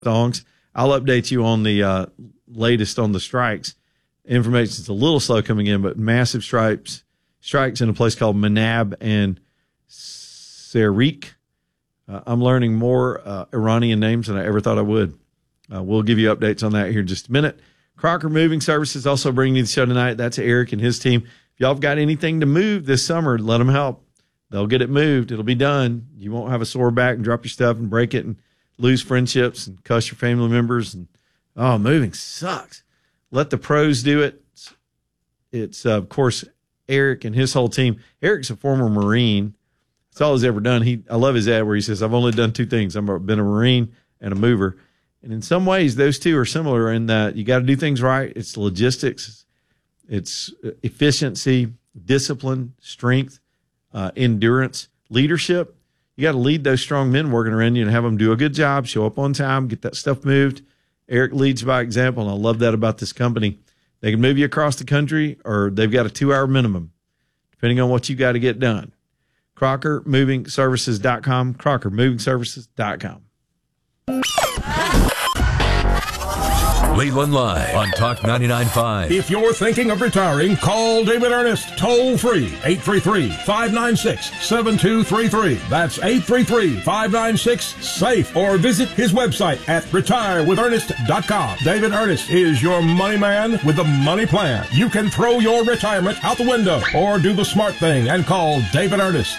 songs. I'll update you on the latest on the strikes. Information's a little slow coming in, but massive strikes in a place called Manab and Sarik. I'm learning more Iranian names than I ever thought I would. We'll give you updates on that here in just a minute. Crocker Moving Services also bringing you the show tonight. That's Eric and his team. If y'all have got anything to move this summer, let them help. They'll get it moved. It'll be done. You won't have a sore back and drop your stuff and break it and lose friendships and cuss your family members. And moving sucks. Let the pros do it. It's of course, Eric and his whole team. Eric's a former Marine. That's all he's ever done. I love his ad where he says, I've only done two things. I've been a Marine and a mover. And in some ways, those two are similar in that you got to do things right. It's logistics, it's efficiency, discipline, strength, endurance, leadership. You got to lead those strong men working around you and have them do a good job, show up on time, get that stuff moved. Eric leads by example, and I love that about this company. They can move you across the country, or they've got a 2-hour minimum, depending on what you got to get done. CrockerMovingServices.com, CrockerMovingServices.com. Leland Live on Talk 99.5. If you're thinking of retiring, call David Ernest toll free 833-596-7233. That's 833-596-SAFE. Or visit his website at retirewithernest.com. David Ernest is your money man with the money plan. You can throw your retirement out the window or do the smart thing and call David Ernest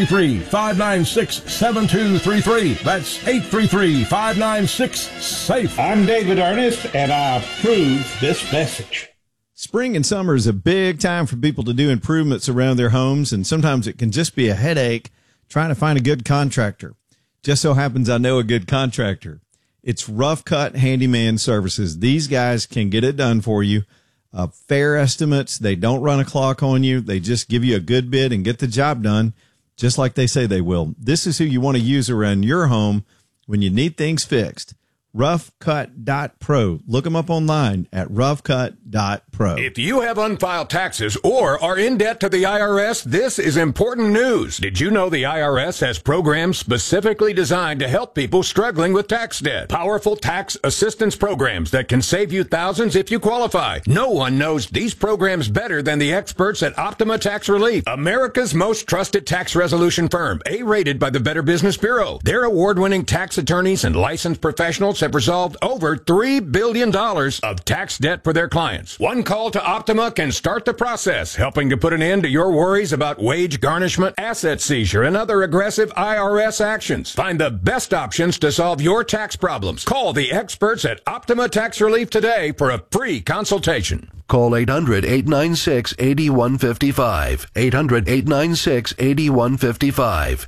833-596-7233. That's 833-596-SAFE. I'm David Ernest, and I approve this message. Spring and summer is a big time for people to do improvements around their homes, and sometimes it can just be a headache trying to find a good contractor. Just so happens I know a good contractor. It's Rough Cut Handyman Services. These guys can get it done for you. Fair estimates. They don't run a clock on you. They just give you a good bid and get the job done just like they say they will. This is who you want to use around your home when you need things fixed. roughcut.pro. Look them up online at roughcut.pro. If you have unfiled taxes or are in debt to the IRS, this is important news. Did you know the IRS has programs specifically designed to help people struggling with tax debt? Powerful tax assistance programs that can save you thousands if you qualify. No one knows these programs better than the experts at Optima Tax Relief, America's most trusted tax resolution firm, A-rated by the Better Business Bureau. Their award-winning tax attorneys and licensed professionals have resolved over $3 billion of tax debt for their clients. One call to Optima can start the process, helping to put an end to your worries about wage garnishment, asset seizure, and other aggressive IRS actions. Find the best options to solve your tax problems. Call the experts at Optima Tax Relief today for a free consultation. Call 800-896-8155. 800-896-8155.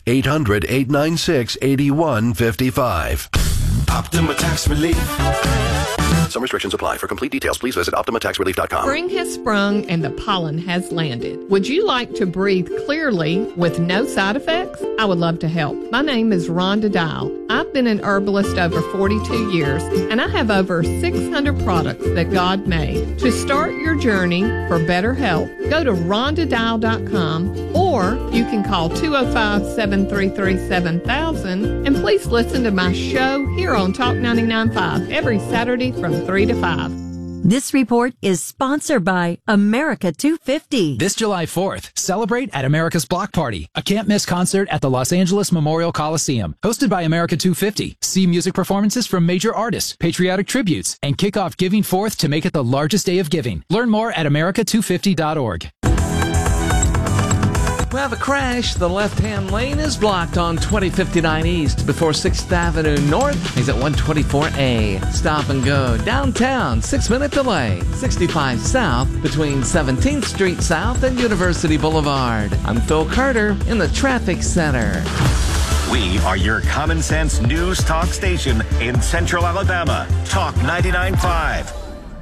800-896-8155. Optima Tax Relief. Some restrictions apply. For complete details, please visit OptimaTaxRelief.com. Spring has sprung and the pollen has landed. Would you like to breathe clearly with no side effects? I would love to help. My name is Rhonda Dial. I've been an herbalist over 42 years, and I have over 600 products that God made. To start your journey for better health, go to rhondadial.com, or you can call 205-733-7000, and please listen to my show here on Talk 99.5 every Saturday from 3 to 5. This report is sponsored by America 250. This July 4th, celebrate at America's Block Party, a can't-miss concert at the Los Angeles Memorial Coliseum. Hosted by America 250. See music performances from major artists, patriotic tributes, and kick off Giving Forth to make it the largest day of giving. Learn more at america250.org. We have a crash. The left-hand lane is blocked on 2059 East before 6th Avenue North. He's at 124A. Stop and go. Downtown, 6-minute delay. 65 South between 17th Street South and University Boulevard. I'm Phil Carter in the traffic center. We are your common sense news talk station in Central Alabama. Talk 99.5.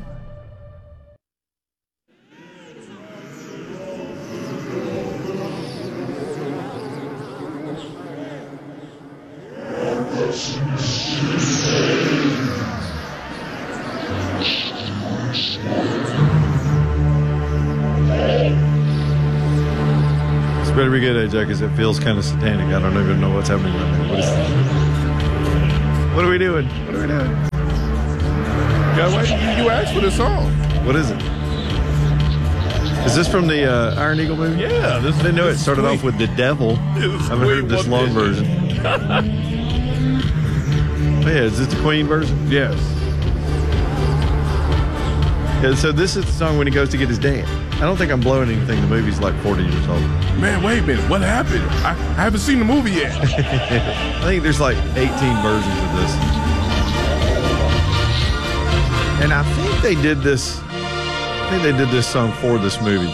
This better be good, AJ, because it feels kind of satanic. I don't even know what's happening right now. What are we doing? What are we doing? You asked for this song. What is it? Is this from the Iron Eagle movie? Yeah. I didn't know it started off with The Devil. I haven't heard this long version. Oh, yeah, is this the Queen version? Yes. Yeah, so this is the song when he goes to get his dad. I don't think I'm blowing anything. The movie's like 40 years old. Man, wait a minute. What happened? I haven't seen the movie yet. I think there's like 18 versions of this. And I think they did this. I think they did this song for this movie.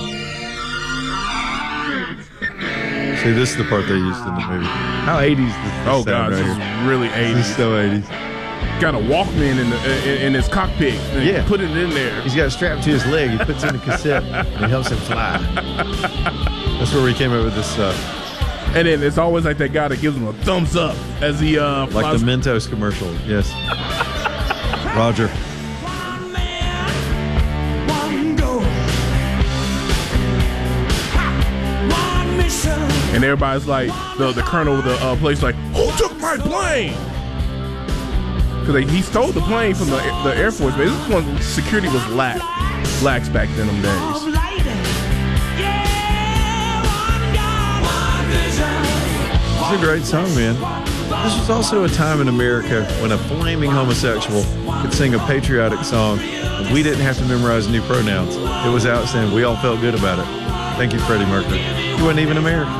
See, this is the part they used in the movie. How 80s does this Oh, sound God, right this here? is really 80s. This is so 80s. Got a Walkman in his cockpit. And Yeah. Put it in there. He's got it strapped to his leg. He puts in a cassette and it helps him fly. That's where we came up with this stuff. And then it's always like that guy that gives him a thumbs up as he Like flies. the Mentos commercial. Yes. Roger. And everybody's like, the colonel of the place like, who took my plane? Because he stole the plane from the Air Force Base. This one, security was lax back then them days. It's a great song, man. This was also a time in America when a flaming homosexual could sing a patriotic song and we didn't have to memorize new pronouns. It was outstanding. We all felt good about it. Thank you, Freddie Mercury. He wasn't even American.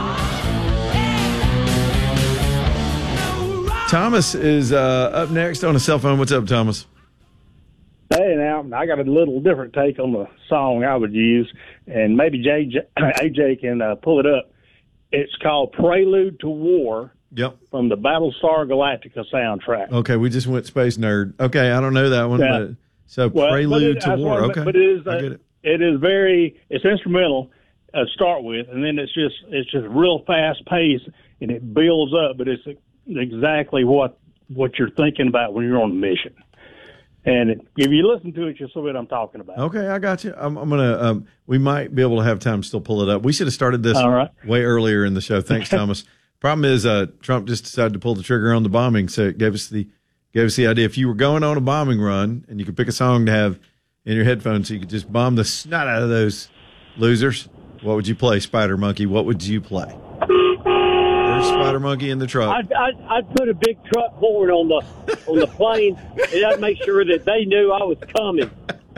Thomas is up next on a cell phone. What's up, Thomas? Hey, now, I got a little different take on the song I would use, and maybe AJ can pull it up. It's called Prelude to War. Yep. From the Battlestar Galactica soundtrack. Okay, we just went space nerd. Okay, I don't know that one. Yeah. But, so Prelude to War. Okay. But it is it's instrumental to start with, and then it's just real fast paced, and it builds up, but it's exactly what you're thinking about when you're on a mission. And if you listen to it, you'll see what I'm talking about. Okay, I got you. I'm gonna. We might be able to have time to still pull it up. We should have started this way earlier in the show. Thanks, Thomas. Problem is, Trump just decided to pull the trigger on the bombing, so it gave us the idea. If you were going on a bombing run and you could pick a song to have in your headphones, so you could just bomb the snot out of those losers, what would you play? Spider Monkey. What would you play? There's Spider Monkey in the truck. I'd put a big truck horn on the plane, and I'd make sure that they knew I was coming.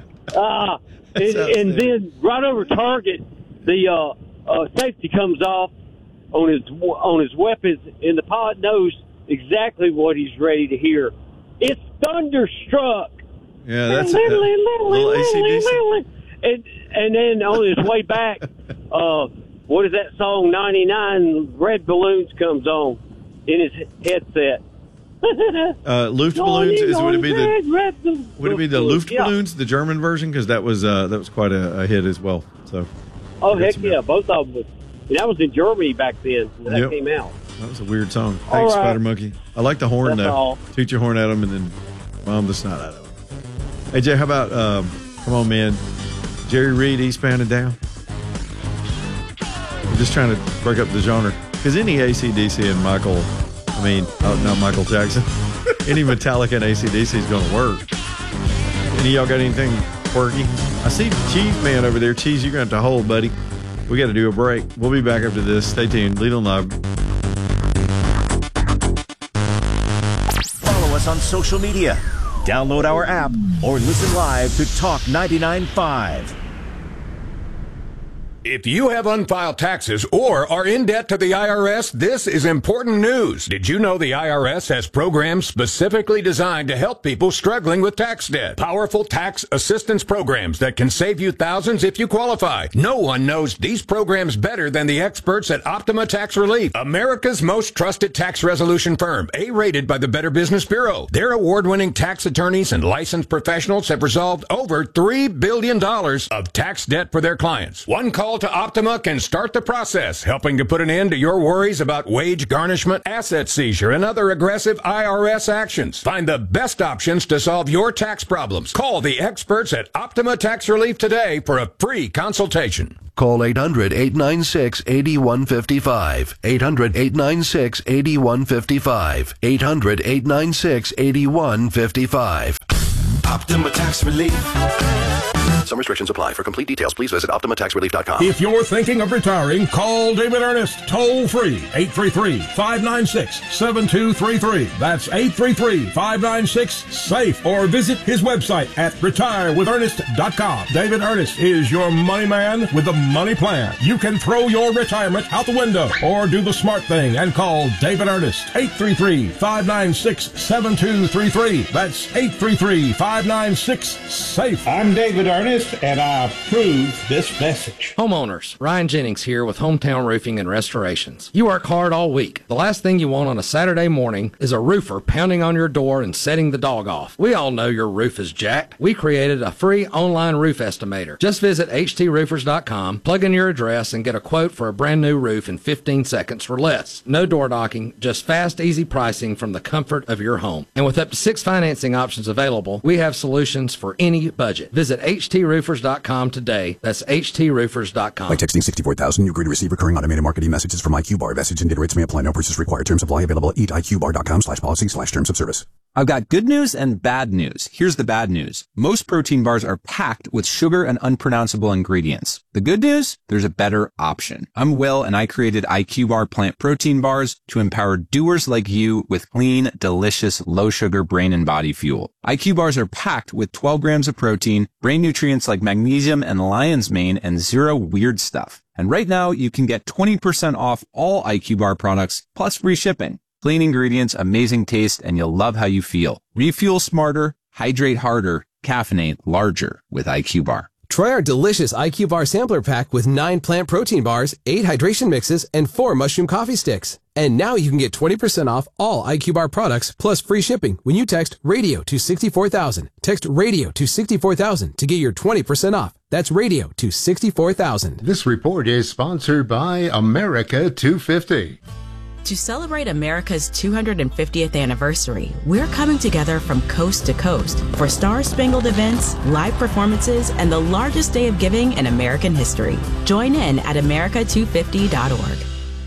And then right over target, the safety comes off on his weapons, and the pilot knows exactly what he's ready to hear. It's Thunderstruck. Yeah, that's a little AC/DC. And then on his way back, what is that song? 99 Red Balloons comes on in his headset. Luftballoons would it be the Luftballoons, the German version? Because that was quite a hit as well. So. Oh heck yeah, both of them. That was in Germany back then when that came out. That was a weird song. Thanks, Spider Monkey. I like the horn though. All. Toot your horn at them and then bomb the snot out of them. Hey Jay, how about come on man, Jerry Reed, Eastbound and Down. I'm just trying to break up the genre because any AC/DC and not Michael Jackson, any Metallica and AC/DC is going to work. Any of y'all got anything quirky? I see Cheese Man over there. Cheese, you're going to have to hold, buddy. We got to do a break. We'll be back after this. Stay tuned. Lead on Live. Follow us on social media. Download our app or listen live to Talk 99.5. If you have unfiled taxes or are in debt to the IRS, this is important news. Did you know the IRS has programs specifically designed to help people struggling with tax debt? Powerful tax assistance programs that can save you thousands if you qualify. No one knows these programs better than the experts at Optima Tax Relief, America's most trusted tax resolution firm, A-rated by the Better Business Bureau. Their award-winning tax attorneys and licensed professionals have resolved over $3 billion of tax debt for their clients. One call to Optima can start the process, helping to put an end to your worries about wage garnishment, asset seizure, and other aggressive IRS actions. Find the best options to solve your tax problems. Call the experts at Optima Tax Relief today for a free consultation. Call 800-896-8155. 800-896-8155. 800-896-8155. Optima Tax Relief. Some restrictions apply. For complete details, please visit OptimaTaxRelief.com. If you're thinking of retiring, call David Ernest, toll free, 833-596-7233. That's 833-596-SAFE. Or visit his website at retirewithernest.com. David Ernest is your money man with the money plan. You can throw your retirement out the window or do the smart thing and call David Ernest, 833-596-7233. That's 833-596-SAFE. I'm David Ernest, and I approve this message. Homeowners, Ryan Jennings here with Hometown Roofing and Restorations. You work hard all week. The last thing you want on a Saturday morning is a roofer pounding on your door and setting the dog off. We all know your roof is jacked. We created a free online roof estimator. Just visit htsroofers.com, plug in your address, and get a quote for a brand new roof in 15 seconds or less. No door knocking, just fast, easy pricing from the comfort of your home. And with up to 6 financing options available, we have solutions for any budget. Visit htsroofers.com today. That's htsroofers.com. By texting 64,000, you agree to receive recurring automated marketing messages from IQ Bar. Message and data rates may apply. No purchase required. Terms apply. Available at eatiqbar.com/policy/terms of service. I've got good news and bad news. Here's the bad news. Most protein bars are packed with sugar and unpronounceable ingredients. The good news? There's a better option. I'm Will, and I created IQ Bar plant protein bars to empower doers like you with clean, delicious, low-sugar brain and body fuel. IQ bars are packed with 12 grams of protein, brain nutrients like magnesium and lion's mane, and zero weird stuff. And right now, you can get 20% off all IQ Bar products, plus free shipping. Clean ingredients, amazing taste, and you'll love how you feel. Refuel smarter, hydrate harder, caffeinate larger with IQ Bar. Try our delicious IQ Bar sampler pack with 9 plant protein bars, 8 hydration mixes, and 4 mushroom coffee sticks. And now you can get 20% off all IQ Bar products plus free shipping when you text RADIO to 64,000. Text RADIO to 64,000 to get your 20% off. That's RADIO to 64,000. This report is sponsored by America 250. To celebrate America's 250th anniversary, we're coming together from coast to coast for star-spangled events, live performances, and the largest day of giving in American history. Join in at america250.org.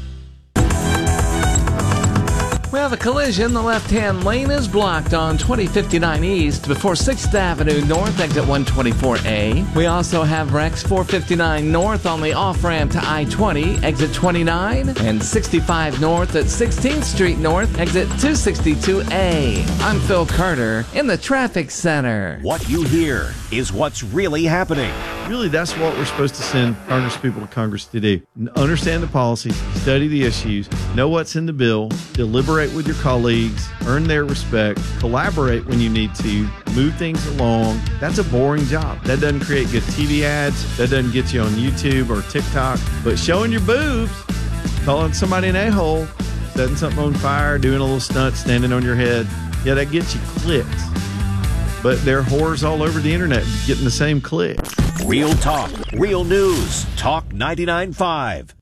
We have a collision. The left-hand lane is blocked on 2059 East before 6th Avenue North, exit 124A. We also have Rex 459 North on the off-ramp to I-20, exit 29, and 65 North at 16th Street North, exit 262A. I'm Phil Carter in the traffic center. What you hear is what's really happening. Really, that's what we're supposed to send Congress people to Congress to do. Understand the policies, study the issues, know what's in the bill, deliberate with your colleagues, earn their respect, collaborate when you need to, move things along. That's a boring job. That doesn't create good TV ads. That doesn't get you on YouTube or TikTok. But showing your boobs, calling somebody an a-hole, setting something on fire, doing a little stunt, standing on your head, yeah, that gets you clicks. But there are whores all over the internet getting the same clicks. Real talk, real news. Talk 99.5.